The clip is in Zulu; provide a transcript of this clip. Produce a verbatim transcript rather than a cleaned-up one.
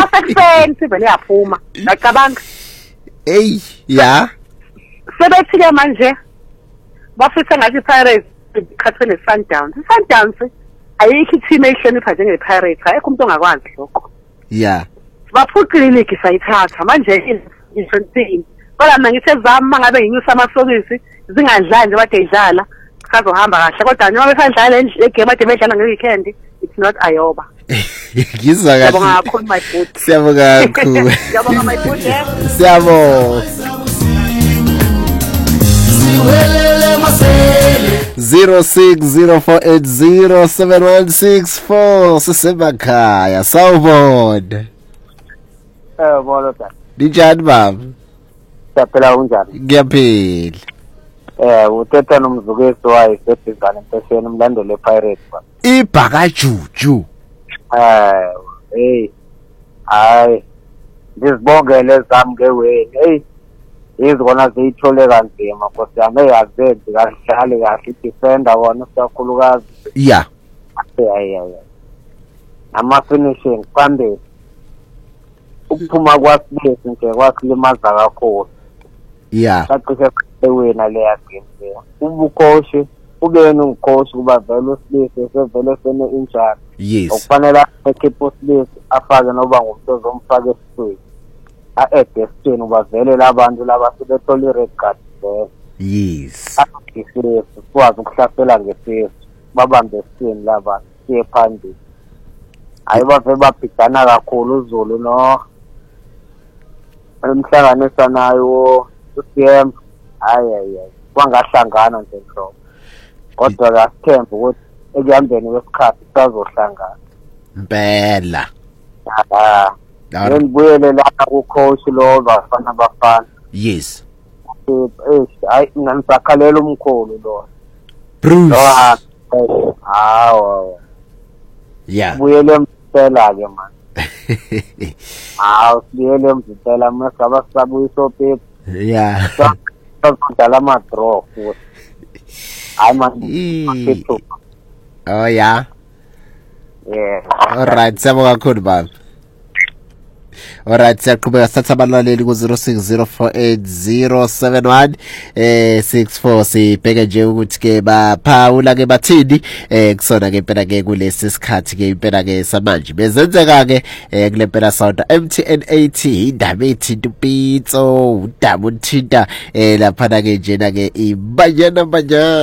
kwasekuseni sivele yaphuma ngacabanga hey ya sebethike manje bafisa ngathi Pirates ikhathele Sundowns Sundowns ayikho team ehlonipha njenge Pirates ayikho umuntu ongakwazi lokho ya baphuqile league sayithatha manje isonting kodwa mina ngithe zama ngabe nginyusa amasokisi zingadlali nje bade idlala sazohamba kahle kodwa noma besadlala egame ade bedlala ngeweekend it's not ayoba ngizwa kahle siyabonga kakhulu my foot siyabonga kakhulu siyabonga my foot siyabonga zero six zero four eight zero seven one six four sisemakhaya sawubona eh bona ta Dijani baba siyaphila unjani ngiyaphila eh uthetha nomzukisi wayo sebizana empesheni umlandeli ePirates ba ibhakajuju eh hey hayi ngizibongele zami ngeweni hey izikona ziyithole kanzima nkosi yami eyazenzi kahlale kahle defender wona siyakhulukazi ya hayi hayi ama finishing phambili ukuphuma kwaSibisi nje kwasilimaza kakhulu ya sacishe wena leya game ubukhoshi ubeni ngikhoshi kuba vele uSibisi sevele sene injury yes okufanele ekhiphe uSibisi afake noba ngumuntu ozomfaka esiswini a-edestini uba vele labantu laba sebethola i-red card vele yes isifisi sikwazi ukuhlasela ngesifisi babambe esiswini labantu siye phambili hayi bave babhidana kakhulu uZulu no emhlanganisa nayo u-C M hayi hayi kwangahlangana nje nhlobo kodwa kasithemba ukuthi ekuhambeni kwesikhathi sazohlangana impela ah ngibuyele la ku-coach lo bafana bafana yes eh hayi ngisakhalela umkhulu lo Bruce hawo ya buyele mphela ke man hawo sibuyele mphela masaba sabuyiso pepe ya sadlala ama draw futhi hayi man oh ya yeah all right siyabonga kakhulu baba. Alright siyaqhubeka sathatha abalaleli ku zero six zero four eight zero seven one six four sibheke nje ukuthi ke baphawula ke bathini eh kusona ke impela ke kulesi sikhathi ke impela ke samanje bezenzeka ke kule mpela sound M T N eighty indaba ethinta upitso udaba uthinta lapha ke njena ke ibanyana banyana.